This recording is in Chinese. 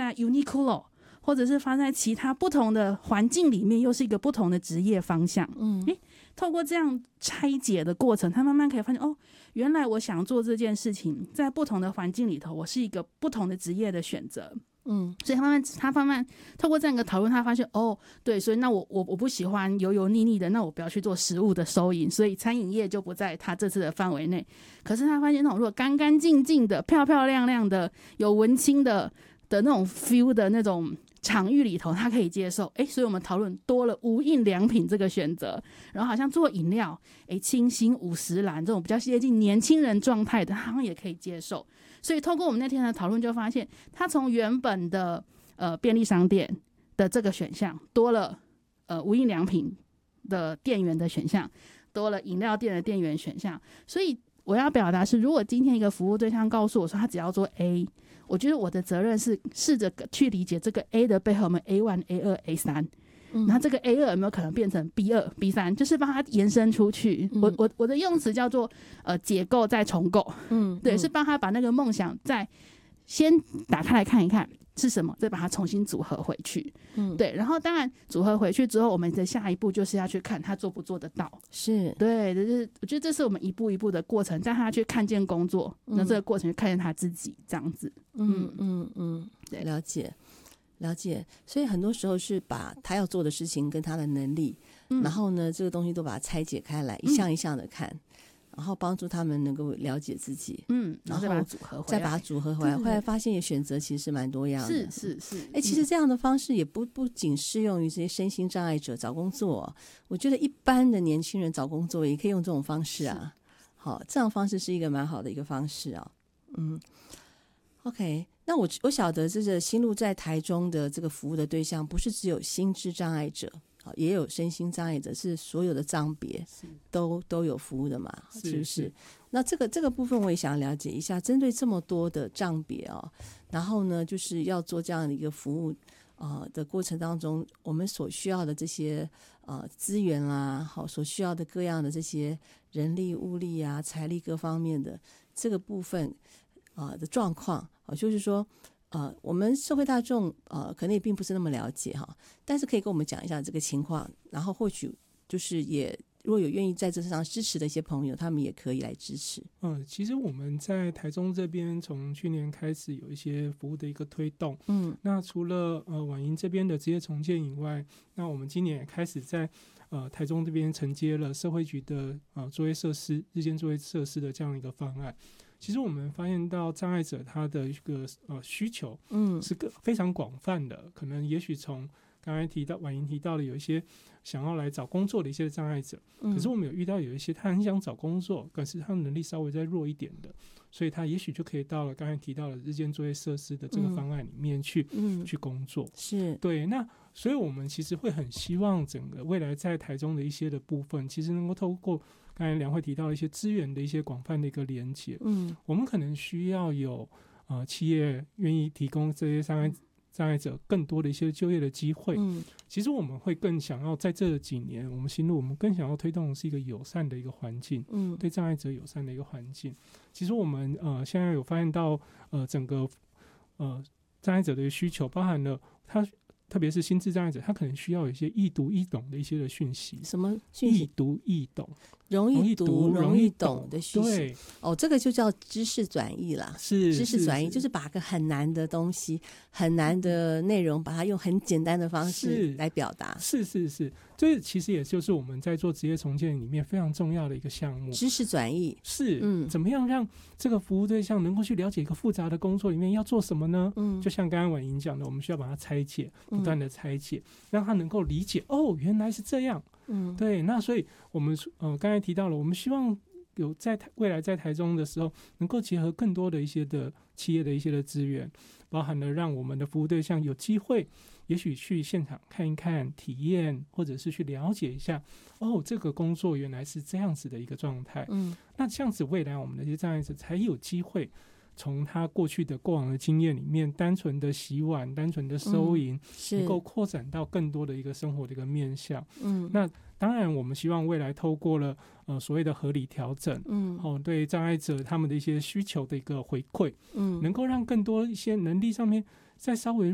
在 Uniqlo， 或者是发在其他不同的环境里面，又是一个不同的职业方向。透过这样拆解的过程，他慢慢可以发现，哦，原来我想做这件事情，在不同的环境里头，我是一个不同的职业的选择。所以他慢慢透过这样一个讨论，他发现哦，对，所以那我不喜欢油油腻腻的，那我不要去做食物的收银，所以餐饮业就不在他这次的范围内。可是他发现那种如果干干净净的、漂漂亮亮的、有文青的那种 feel 的那种场域里头，他可以接受。所以我们讨论多了无印良品这个选择，然后好像做饮料，清新50兰这种比较接近年轻人状态的，他好像也可以接受。所以透过我们那天的讨论，就发现他从原本的便利商店的这个选项，多了无印良品的店员的选项，多了饮料店的店员选项。所以我要表达是，如果今天一个服务对象告诉我说他只要做 A， 我觉得我的责任是试着去理解这个 A 的背后，我们 A1、A2、A3。然后这个 A2 有没有可能变成 B2、B3， 就是帮它延伸出去。我的用词叫做解构再重构。对，是帮他把那个梦想再先打开来看一看是什么，再把它重新组合回去。对，然后当然组合回去之后，我们的下一步就是要去看他做不做得到。是对，就是我觉得这是我们一步一步的过程，带他去看见工作，那这个过程就看见他自己这样子。 对，了解。所以很多时候是把他要做的事情跟他的能力，然后呢这个东西都把它拆解开来，一项一项的看，然后帮助他们能够了解自己， 然后再把它组合回来， 后来发现也选择其实是蛮多样的。 是其实这样的方式也不仅适用于这些身心障碍者找工作，我觉得一般的年轻人找工作也可以用这种方式啊。好，这样的方式是一个蛮好的一个方式啊。OK， 那我晓得这个心路在台中的这个服务的对象不是只有心智障碍者，也有身心障碍者，是所有的障别都有服务的嘛，是不是？那这个部分我也想了解一下，针对这么多的障别然后呢就是要做这样的一个服务的过程当中，我们所需要的这些资源啦，所需要的各样的这些人力物力啊财力各方面的这个部分的状况，就是说我们社会大众可能也并不是那么了解但是可以跟我们讲一下这个情况，然后或许就是也如果有愿意在这上支持的一些朋友，他们也可以来支持。 其实我们在台中这边从去年开始有一些服务的一个推动。那除了婉莹这边的职业重建以外，那我们今年也开始在台中这边承接了社会局的作业设施日间作业设施的这样一个方案。其实我们发现到障碍者他的一个需求是非常广泛的，可能也许从刚才婉莹提到的有一些想要来找工作的一些障碍者，可是我们有遇到有一些他很想找工作，可是他的能力稍微再弱一点的，所以他也许就可以到了刚才提到的日间作业设施的这个方案里面去工作。是对，那所以我们其实会很希望整个未来在台中的一些的部分，其实能够透过刚才梁慧提到一些资源的一些广泛的一个连结。我们可能需要有企业愿意提供这些障碍者更多的一些就业的机会。其实我们会更想要在这几年，我们心路我们更想要推动的是一个友善的一个环境，对障碍者友善的一个环境。其实我们现在有发现到整个障碍者的需求，包含了他特别是心智障碍者，他可能需要有一些易读易懂的一些的讯息。 什么讯息？ 易读易懂， 容易读容易懂的讯息。 对， 这个就叫知识转译啦。是知识转译，就是把个很难的东西、很难的内容，把它用很简单的方式来表达。是， 这其实也就是我们在做职业重建里面非常重要的一个项目。 知识转译是，怎么样让这个服务对象能够去了解一个复杂的工作里面要做什么呢？就像刚刚婉莹讲的，我们需要把它拆解，不断的拆解，让他能够理解原来是这样。对，那所以我们刚才提到了，我们希望有在未来在台中的时候，能够结合更多的一些的企业的一些的资源，包含了让我们的服务对象有机会，也许去现场看一看、体验，或者是去了解一下，这个工作原来是这样子的一个状态。那这样子未来我们的这些障碍者才有机会从他过往的经验里面，单纯的洗碗、单纯的收银，能够扩展到更多的一个生活的一个面向。那当然我们希望未来透过了所谓的合理调整，对障碍者他们的一些需求的一个回馈，能够让更多一些能力上面再稍微